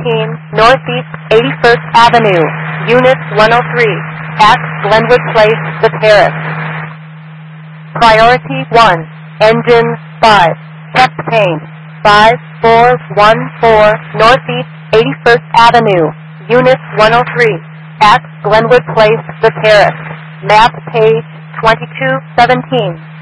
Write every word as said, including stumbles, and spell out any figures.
seventeen, Northeast eighty-first Avenue, Unit one oh three, at Glenwood Place, The Terrace. Priority one, Engine five, Chest Paint, five four one four, Northeast eighty-first Avenue, Unit one oh three, at Glenwood Place, The Terrace. Map page twenty-two seventeen.